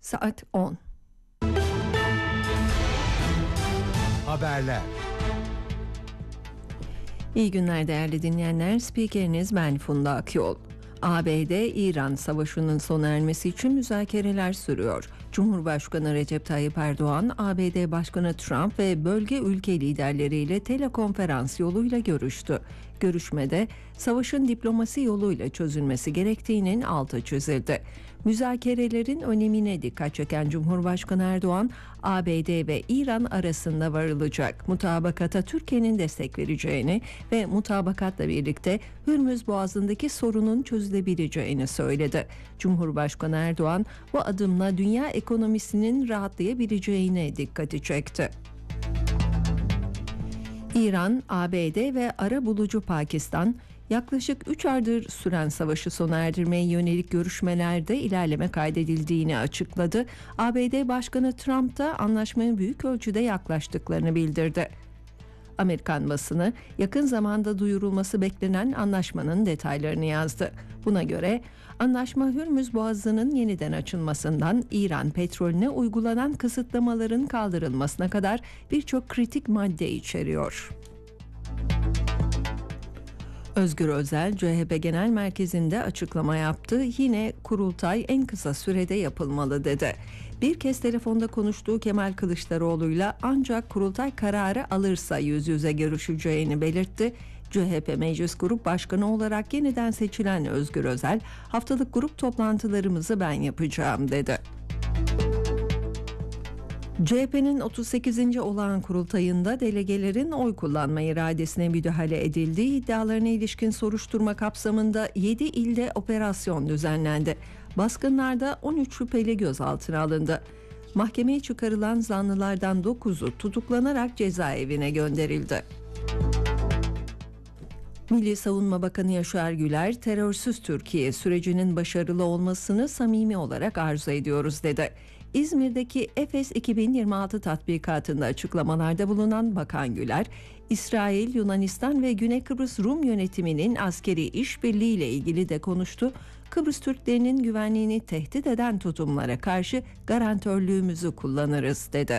Saat 10. Haberler. İyi günler değerli dinleyenler. Spikeriniz ben Funda Akyol. ABD-İran savaşının sona ermesi için müzakereler sürüyor. Cumhurbaşkanı Recep Tayyip Erdoğan, ABD Başkanı Trump ve bölge ülke liderleriyle telekonferans yoluyla görüştü. Görüşmede savaşın diplomasi yoluyla çözülmesi gerektiğinin altı çizildi. Müzakerelerin önemine dikkat çeken Cumhurbaşkanı Erdoğan, ABD ve İran arasında varılacak mutabakata Türkiye'nin destek vereceğini ve mutabakatla birlikte Hürmüz Boğazı'ndaki sorunun çözülebileceğini söyledi. Cumhurbaşkanı Erdoğan bu adımla dünya ekonomisinin rahatlayabileceğine dikkati çekti. İran, ABD ve arabulucu Pakistan yaklaşık 3 aydır süren savaşı sona erdirmeye yönelik görüşmelerde ilerleme kaydedildiğini açıkladı. ABD Başkanı Trump da anlaşmaya büyük ölçüde yaklaştıklarını bildirdi. Amerikan basını yakın zamanda duyurulması beklenen anlaşmanın detaylarını yazdı. Buna göre anlaşma Hürmüz Boğazı'nın yeniden açılmasından İran petrolüne uygulanan kısıtlamaların kaldırılmasına kadar birçok kritik madde içeriyor. Özgür Özel, CHP Genel Merkezi'nde açıklama yaptı. Yine kurultay en kısa sürede yapılmalı dedi. Bir kez telefonda konuştuğu Kemal Kılıçdaroğlu'yla ancak kurultay kararı alırsa yüz yüze görüşeceğini belirtti. CHP Meclis Grup Başkanı olarak yeniden seçilen Özgür Özel, haftalık grup toplantılarımızı ben yapacağım dedi. CHP'nin 38. olağan kurultayında delegelerin oy kullanma iradesine müdahale edildiği iddialarına ilişkin soruşturma kapsamında 7 ilde operasyon düzenlendi. Baskınlarda 13 şüpheli gözaltına alındı. Mahkemeye çıkarılan zanlılardan 9'u tutuklanarak cezaevine gönderildi. Milli Savunma Bakanı Yaşar Güler, terörsüz Türkiye sürecinin başarılı olmasını samimi olarak arzu ediyoruz dedi. İzmir'deki Efes 2026 tatbikatında açıklamalarda bulunan Bakan Güler, İsrail, Yunanistan ve Güney Kıbrıs Rum yönetiminin askeri işbirliği ile ilgili de konuştu. Kıbrıs Türklerinin güvenliğini tehdit eden tutumlara karşı garantörlüğümüzü kullanırız dedi.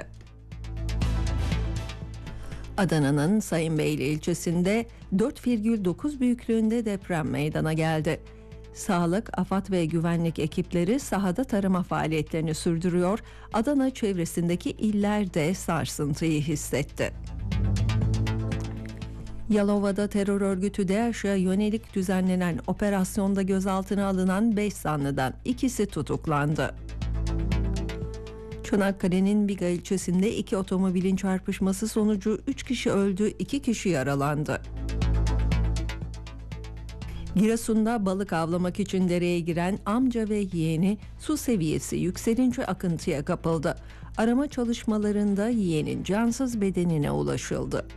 Adana'nın Sayınbeyli ilçesinde 4,9 büyüklüğünde deprem meydana geldi. Sağlık, AFAD ve güvenlik ekipleri sahada tarama faaliyetlerini sürdürüyor. Adana çevresindeki iller de sarsıntıyı hissetti. Yalova'da terör örgütü DAEŞ'e yönelik düzenlenen operasyonda gözaltına alınan 5 zanlıdan ikisi tutuklandı. Çanakkale'nin Biga ilçesinde 2 otomobilin çarpışması sonucu 3 kişi öldü, 2 kişi yaralandı. Giresun'da balık avlamak için dereye giren amca ve yeğeni su seviyesi yükselince akıntıya kapıldı. Arama çalışmalarında yeğenin cansız bedenine ulaşıldı.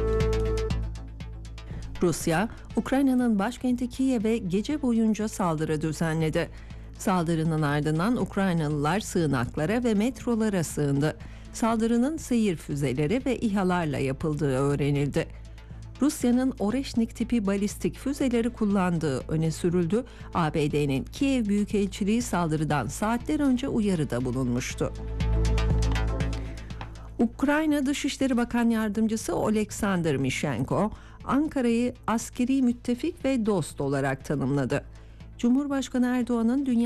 Rusya, Ukrayna'nın başkenti Kiev'e gece boyunca saldırı düzenledi. Saldırının ardından Ukraynalılar sığınaklara ve metrolara sığındı. Saldırının seyir füzeleri ve İHA'larla yapıldığı öğrenildi. Rusya'nın Oreşnik tipi balistik füzeleri kullandığı öne sürüldü. ABD'nin Kiev Büyükelçiliği saldırıdan saatler önce uyarıda bulunmuştu. Ukrayna Dışişleri Bakan Yardımcısı Oleksandr Mishenko, Ankara'yı askeri müttefik ve dost olarak tanımladı. Cumhurbaşkanı Erdoğan'ın dünya